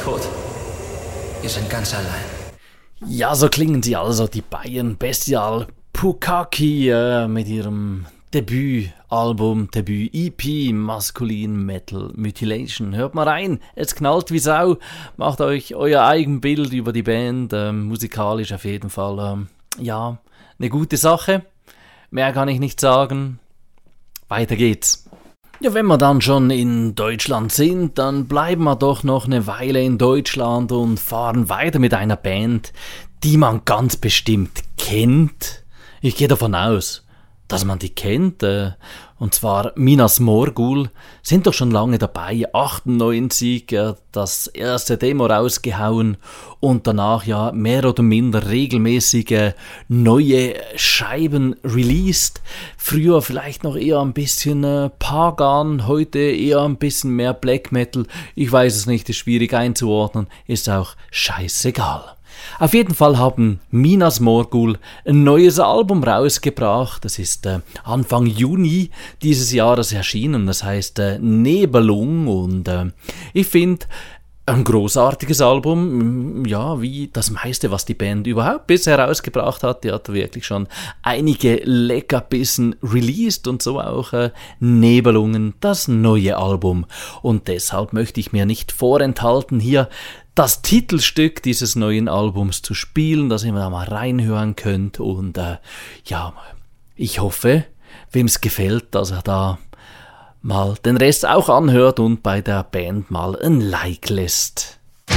tot. Wir sind ganz allein. Ja, so klingen sie also, die Bayern Bestial Pukaki mit ihrem Debütalbum, Debüt-EP, Maskulin Metal Mutilation. Hört mal rein, es knallt wie Sau, macht euch euer Eigenbild über die Band, musikalisch auf jeden Fall, eine gute Sache. Mehr kann ich nicht sagen, weiter geht's. Ja, wenn wir dann schon in Deutschland sind, dann bleiben wir doch noch eine Weile in Deutschland und fahren weiter mit einer Band, die man ganz bestimmt kennt. Ich gehe davon aus, dass man die kennt, und zwar Minas Morgul, sind doch schon lange dabei, 98 das erste Demo rausgehauen und danach ja mehr oder minder regelmäßige neue Scheiben released. Früher vielleicht noch eher ein bisschen Pagan, heute eher ein bisschen mehr Black Metal, ich weiß es nicht, ist schwierig einzuordnen, ist auch scheißegal. Auf jeden Fall haben Minas Morgul ein neues Album rausgebracht. Das ist Anfang Juni dieses Jahres erschienen. Das heißt Nebelung und ich finde ein großartiges Album, ja, wie das meiste, was die Band überhaupt bisher rausgebracht hat. Die hat wirklich schon einige Leckerbissen released und so auch Nebelungen, das neue Album. Und deshalb möchte ich mir nicht vorenthalten, hier das Titelstück dieses neuen Albums zu spielen, dass ihr da mal reinhören könnt. Und ich hoffe, wem es gefällt, dass er da mal den Rest auch anhört und bei der Band mal ein Like lässt.